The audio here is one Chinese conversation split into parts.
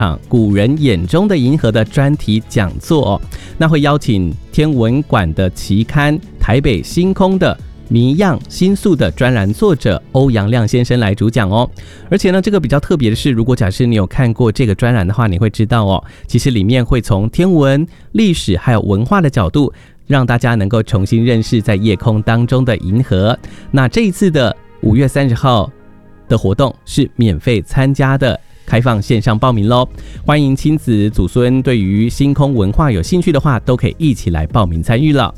古人眼中的银河的专题讲座那会邀请天文馆的期刊台北星空的谜样星宿的专栏作者欧阳亮先生来主讲而且呢，这个比较特别的是，如果假设你有看过这个专栏的话，你会知道其实里面会从天文、历史还有文化的角度，让大家能够重新认识在夜空当中的银河。那这一次的5月30号的活动是免费参加的，开放线上报名咯，欢迎亲子祖孙对于星空文化有兴趣的话，都可以一起来报名参与了。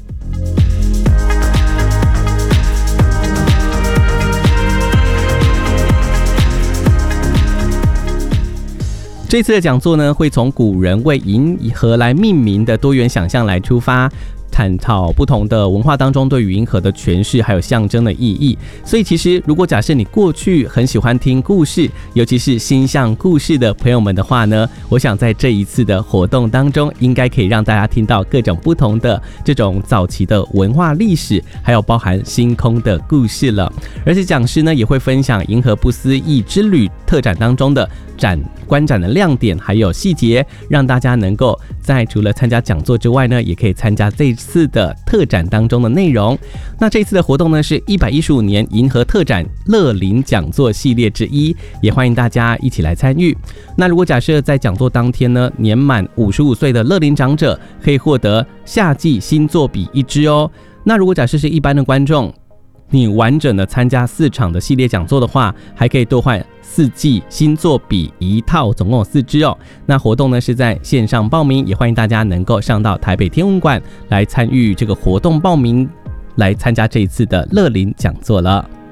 这次的讲座呢，会从古人为银河来命名的多元想象来出发，探讨不同的文化当中对于银河的诠释还有象征的意义。所以其实如果假设你过去很喜欢听故事，尤其是星象故事的朋友们的话呢，我想在这一次的活动当中，应该可以让大家听到各种不同的这种早期的文化历史，还有包含星空的故事了。而且讲师呢也会分享银河不思议之旅特展当中的观展的亮点还有细节，让大家能够在除了参加讲座之外呢，也可以参加这一次的特展当中的内容。那这一次的活动呢，是115年银河特展乐龄讲座系列之一，也欢迎大家一起来参与。那如果假设在讲座当天呢，年满55岁的乐龄长者可以获得夏季星座笔1支那如果假设是一般的观众，你完整的参加4场的系列讲座的话，还可以兑换4季星座笔1套，总共有4支那活动呢是在线上报名，也欢迎大家能够上到台北天文馆来参与这个活动报名，来参加这一次的乐龄讲座了。